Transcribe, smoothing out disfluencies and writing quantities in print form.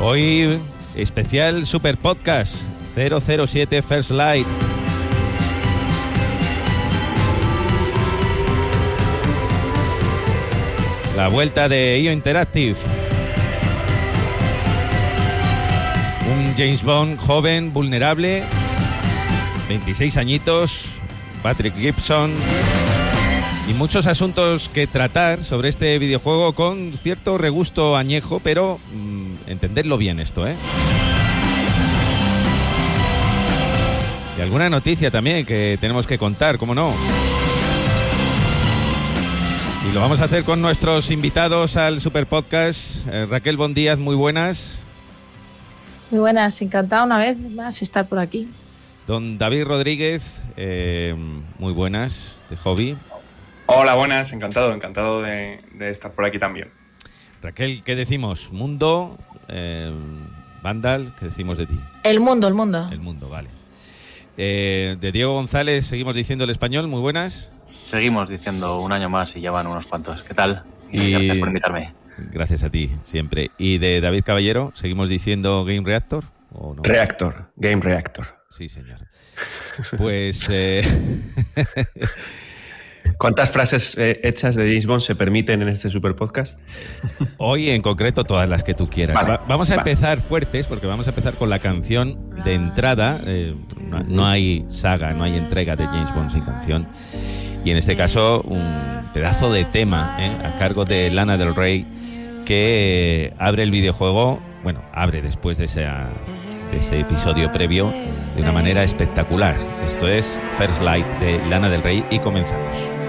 Hoy especial Super Podcast 007 First Light. La vuelta de IO Interactive. Un James Bond joven, vulnerable, 26 añitos, Patrick Gibson, y muchos asuntos que tratar sobre este videojuego con cierto regusto añejo, pero entenderlo bien esto, ¿eh? Y alguna noticia también que tenemos que contar, ¿cómo no? Y lo vamos a hacer con nuestros invitados al Super Podcast. Raquel Bondíaz, muy buenas. Muy buenas, encantado una vez más estar por aquí. Don David Rodríguez, muy buenas, de Hobby. Hola, buenas, encantado de estar por aquí también. Raquel, ¿qué decimos? ¿Mundo? ¿Vandal? ¿Qué decimos de ti? El mundo. El mundo, vale. De Diego González, seguimos diciendo el español, muy buenas. Seguimos diciendo un año más y ya van unos cuantos. ¿Qué tal? Y gracias por invitarme. Gracias a ti, siempre. ¿Y de David Caballero, seguimos diciendo Game Reactor? ¿O no? Game Reactor. Sí, señor. Pues... ¿Cuántas frases hechas de James Bond se permiten en este Super Podcast? Hoy en concreto todas las que tú quieras. Vale, vamos a empezar fuertes, porque vamos a empezar con la canción de entrada. No hay saga, no hay entrega de James Bond sin canción. Y en este caso un pedazo de tema a cargo de Lana Del Rey, que abre el videojuego, bueno, abre después de ese episodio previo de una manera espectacular. Esto es First Light de Lana Del Rey y comenzamos.